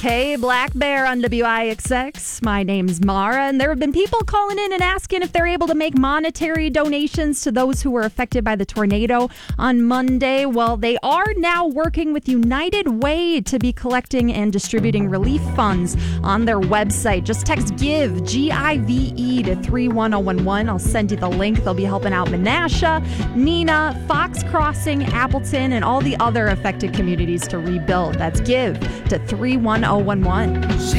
Hey, Black Bear on WIXX. My name's Mara, and there have been people calling in and asking if they're able to make monetary donations to those who were affected by the tornado on Monday. Well, they are now working with United Way to be collecting and distributing relief funds on their website. Just text GIVE, G-I-V-E, to 31011. I'll send you the link. They'll be helping out Menasha, Neenah, Fox Crossing, Appleton, and all the other affected communities to rebuild. That's GIVE to 31011.